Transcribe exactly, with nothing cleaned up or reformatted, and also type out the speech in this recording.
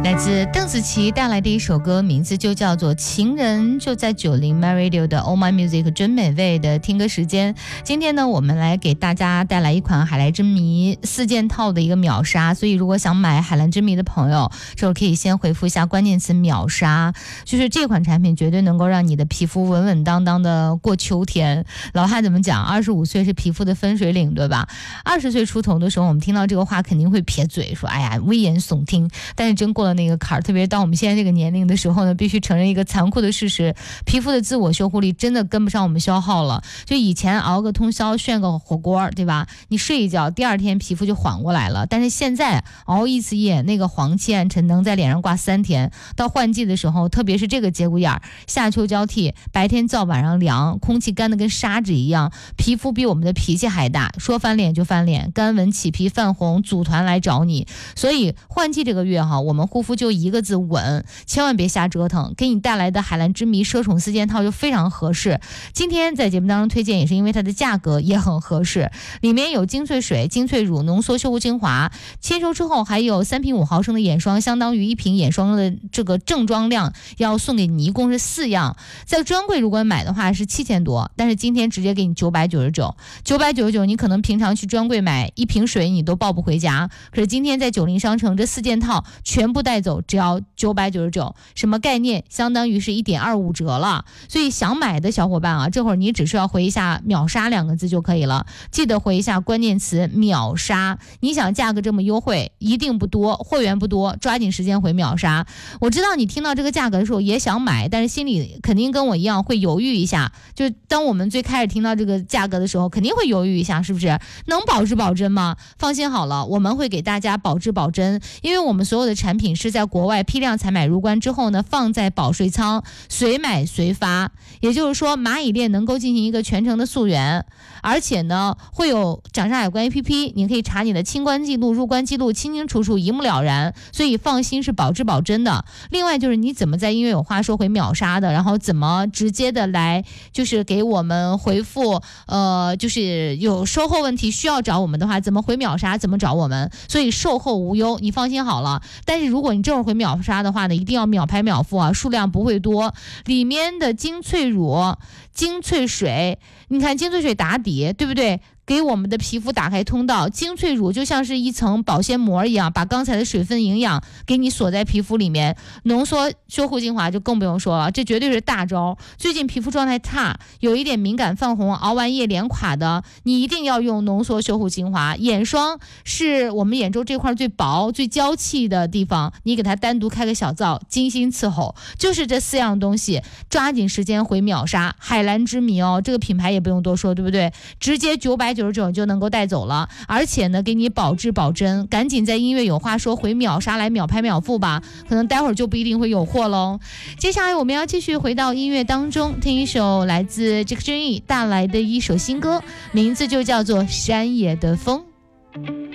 来自邓紫棋带来的一首歌，名字就叫做《情人》，就在九零 My Radio 的 Oh My Music 真美味的听歌时间。今天呢，我们来给大家带来一款海蓝之谜四件套的一个秒杀，所以如果想买海蓝之谜的朋友，这会儿可以先回复一下关键词秒杀，就是这款产品绝对能够让你的皮肤稳稳当当的过秋天。老汉怎么讲？二十五岁是皮肤的分水岭，对吧？二十岁出头的时候，我们听到这个话肯定会撇嘴说，哎呀，危言耸听。但是真过了那个坎儿，特别到我们现在这个年龄的时候呢，必须承认一个残酷的事实，皮肤的自我修护力真的跟不上我们消耗了。就以前熬个通宵炫个火锅，对吧？你睡一觉，第二天皮肤就缓过来了。但是现在熬一次夜，那个黄气暗沉能在脸上挂三天。到换季的时候，特别是这个节骨眼，夏秋交替，白天燥晚上凉，空气干得跟砂纸一样，皮肤比我们的脾气还大，说翻脸就翻脸，干纹起皮泛红组团来找你。所以换季这个月哈，我们护肤就一个字稳，千万别瞎折腾。给你带来的海蓝之谜奢宠四件套就非常合适。今天在节目当中推荐，也是因为它的价格也很合适，里面有精粹水、精粹乳、浓缩修护精华，签收之后还有三瓶五毫升的眼霜，相当于一瓶眼霜的这个正装量，要送给你一共是四样。在专柜如果买的话是七千多，但是今天直接给你九百九十九，九百九十九你可能平常去专柜买一瓶水你都抱不回家，可是今天在九零商城这四件套全部带走只要九百九十九，什么概念？相当于是 一点二五折了。所以想买的小伙伴啊，这会儿你只需要回一下秒杀两个字就可以了，记得回一下关键词秒杀。你想价格这么优惠，一定不多，会员不多，抓紧时间回秒杀。我知道你听到这个价格的时候也想买，但是心里肯定跟我一样会犹豫一下，就当我们最开始听到这个价格的时候肯定会犹豫一下，是不是？能保质保真吗？放心好了，我们会给大家保质保真，因为我们所有的产品是在国外批量采买入关之后呢，放在保税仓随买随发，也就是说蚂蚁链能够进行一个全程的溯源，而且呢会有掌上海关 A P P， 你可以查你的清关记录入关记录，清清楚楚一目了然，所以放心是保质保真的。另外就是你怎么在音乐有话说回秒杀的，然后怎么直接的来就是给我们回复，呃就是有售后问题需要找我们的话，怎么回秒杀怎么找我们，所以售后无忧，你放心好了。但是如果你这会儿回秒杀的话呢，一定要秒拍秒付啊，数量不会多。里面的精粹乳、精粹水，你看精粹水打底，对不对？给我们的皮肤打开通道，精粹乳就像是一层保鲜膜一样，把刚才的水分营养给你锁在皮肤里面。浓缩修护精华就更不用说了，这绝对是大招。最近皮肤状态差，有一点敏感泛红，熬完夜脸垮的，你一定要用浓缩修护精华。眼霜是我们眼周这块最薄最娇气的地方，你给它单独开个小灶，精心伺候。就是这四样东西，抓紧时间回秒杀。海蓝之谜哦，这个品牌也不用多说，对不对？直接九百九十九就能够带走了，而且呢给你保质保真，赶紧在音乐有话说回秒杀来秒拍秒付吧，可能待会儿就不一定会有货喽。接下来我们要继续回到音乐当中，听一首来自 Jack Johnny 带来的一首新歌，名字就叫做山野的风。